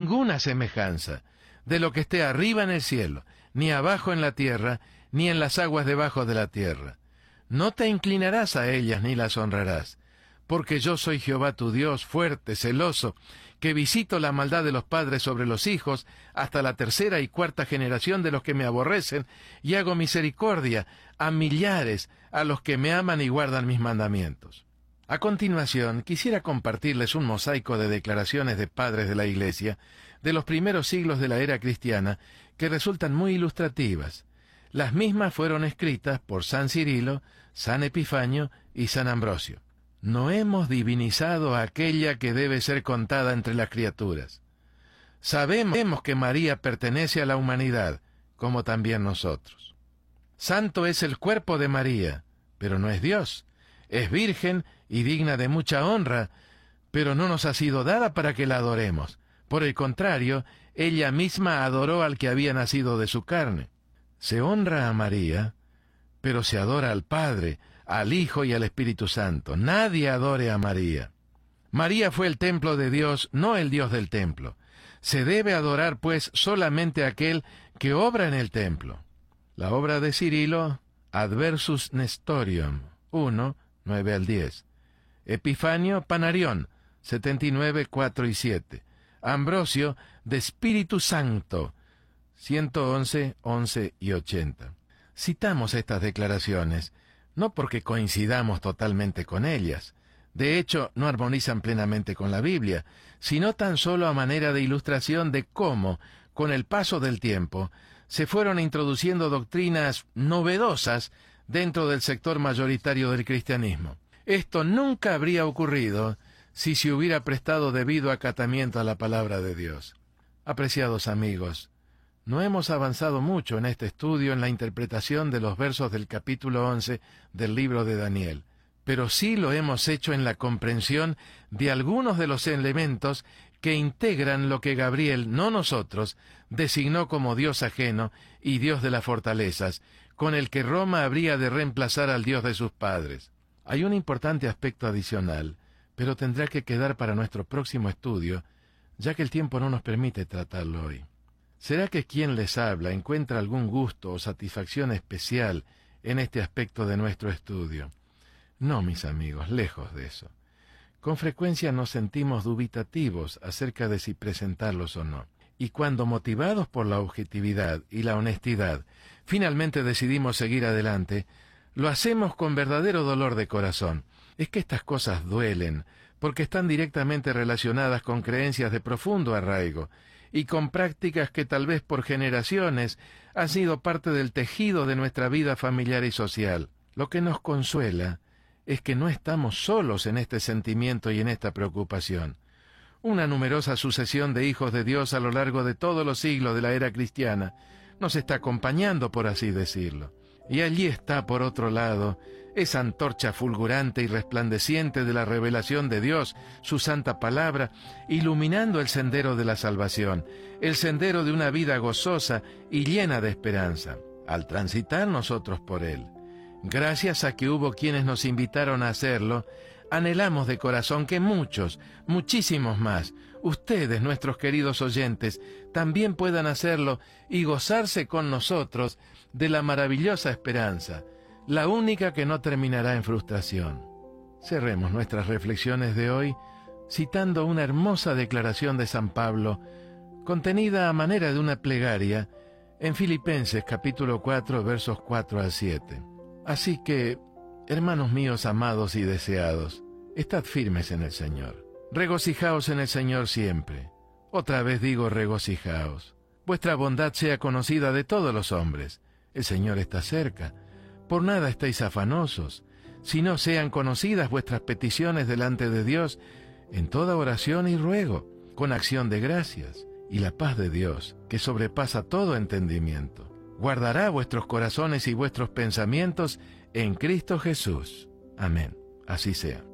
ninguna semejanza de lo que esté arriba en el cielo, ni abajo en la tierra, ni en las aguas debajo de la tierra. No te inclinarás a ellas ni las honrarás, porque yo soy Jehová tu Dios, fuerte, celoso, que visito la maldad de los padres sobre los hijos, hasta la tercera y cuarta generación de los que me aborrecen, y hago misericordia a millares, a los que me aman y guardan mis mandamientos. A continuación, quisiera compartirles un mosaico de declaraciones de padres de la Iglesia de los primeros siglos de la era cristiana que resultan muy ilustrativas. Las mismas fueron escritas por San Cirilo, San Epifanio y San Ambrosio. No hemos divinizado a aquella que debe ser contada entre las criaturas. Sabemos que María pertenece a la humanidad, como también nosotros. Santo es el cuerpo de María, pero no es Dios. Es virgen y digna de mucha honra, pero no nos ha sido dada para que la adoremos. Por el contrario, ella misma adoró al que había nacido de su carne. Se honra a María, pero se adora al Padre, al Hijo y al Espíritu Santo. Nadie adore a María. María fue el templo de Dios, no el Dios del templo. Se debe adorar, pues, solamente a aquel que obra en el templo. La obra de Cirilo, Adversus Nestorium, 1, 9 al 10. Epifanio, Panarión, 79, 4 y 7. Ambrosio, de Espíritu Santo, 111, 11 y 80. Citamos estas declaraciones no porque coincidamos totalmente con ellas. De hecho, no armonizan plenamente con la Biblia, sino tan solo a manera de ilustración de cómo, con el paso del tiempo, se fueron introduciendo doctrinas novedosas dentro del sector mayoritario del cristianismo. Esto nunca habría ocurrido si se hubiera prestado debido acatamiento a la palabra de Dios. Apreciados amigos, no hemos avanzado mucho en este estudio en la interpretación de los versos del capítulo 11 del libro de Daniel, pero sí lo hemos hecho en la comprensión de algunos de los elementos que integran lo que Gabriel, no nosotros, designó como Dios ajeno y Dios de las fortalezas, con el que Roma habría de reemplazar al Dios de sus padres. Hay un importante aspecto adicional, pero tendrá que quedar para nuestro próximo estudio, ya que el tiempo no nos permite tratarlo hoy. ¿Será que quien les habla encuentra algún gusto o satisfacción especial en este aspecto de nuestro estudio? No, mis amigos, lejos de eso. Con frecuencia nos sentimos dubitativos acerca de si presentarlos o no. Y cuando, motivados por la objetividad y la honestidad, finalmente decidimos seguir adelante, lo hacemos con verdadero dolor de corazón. Es que estas cosas duelen, porque están directamente relacionadas con creencias de profundo arraigo, y con prácticas que tal vez por generaciones han sido parte del tejido de nuestra vida familiar y social. Lo que nos consuela es que no estamos solos en este sentimiento y en esta preocupación. Una numerosa sucesión de hijos de Dios a lo largo de todos los siglos de la era cristiana nos está acompañando, por así decirlo. Y allí está, por otro lado, esa antorcha fulgurante y resplandeciente de la revelación de Dios, su santa palabra, iluminando el sendero de la salvación, el sendero de una vida gozosa y llena de esperanza, al transitar nosotros por él. Gracias a que hubo quienes nos invitaron a hacerlo, anhelamos de corazón que muchos, muchísimos más, ustedes, nuestros queridos oyentes, también puedan hacerlo y gozarse con nosotros de la maravillosa esperanza, la única que no terminará en frustración. Cerremos nuestras reflexiones de hoy citando una hermosa declaración de San Pablo, contenida a manera de una plegaria en Filipenses capítulo 4, versos 4 al 7. Así que, hermanos míos amados y deseados, estad firmes en el Señor. Regocijaos en el Señor siempre. Otra vez digo, regocijaos. Vuestra bondad sea conocida de todos los hombres. El Señor está cerca. Por nada estéis afanosos, sino sean conocidas vuestras peticiones delante de Dios en toda oración y ruego, con acción de gracias. Y la paz de Dios, que sobrepasa todo entendimiento, guardará vuestros corazones y vuestros pensamientos en Cristo Jesús. Amén. Así sea.